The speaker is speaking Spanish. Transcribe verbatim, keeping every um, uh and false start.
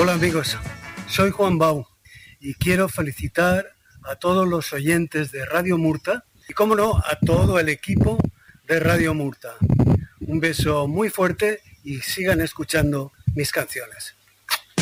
Hola amigos, soy Juan Bau y quiero felicitar a todos los oyentes de Radio Murta y, cómo no, a todo el equipo de Radio Murta. Un beso muy fuerte y sigan escuchando mis canciones.